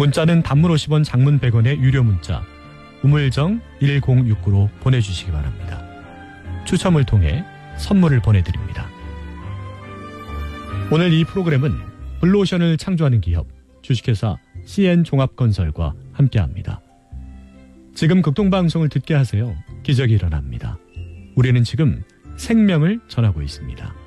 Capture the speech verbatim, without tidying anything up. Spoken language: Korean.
문자는 단문 오십 원, 장문 백 원의 유료 문자 우물정 일공육구로 보내주시기 바랍니다. 추첨을 통해 선물을 보내드립니다. 오늘 이 프로그램은 블루오션을 창조하는 기업 주식회사 씨엔종합건설과 함께합니다. 지금 극동방송을 듣게 하세요. 기적이 일어납니다. 우리는 지금 생명을 전하고 있습니다.